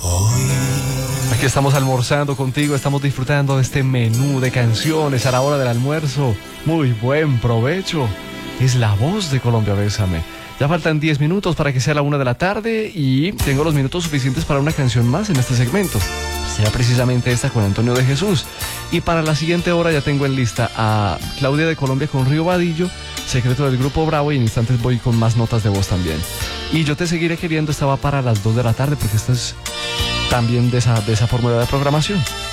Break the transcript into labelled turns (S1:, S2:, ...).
S1: Aquí estamos almorzando contigo, estamos disfrutando de este menú de canciones a la hora del almuerzo. Muy buen provecho. Es La Voz de Colombia, Bésame. Ya faltan 10 minutos para que sea la 1 de la tarde y tengo los minutos suficientes para una canción más en este segmento. Será precisamente esta con Antonio de Jesús. Y para la siguiente hora ya tengo en lista a Claudia de Colombia con Río Vadillo, Secreto del Grupo Bravo, y en instantes voy con más notas de voz también. Y Yo Te Seguiré Queriendo estaba para las 2 de la tarde porque esta es también de esa fórmula de programación.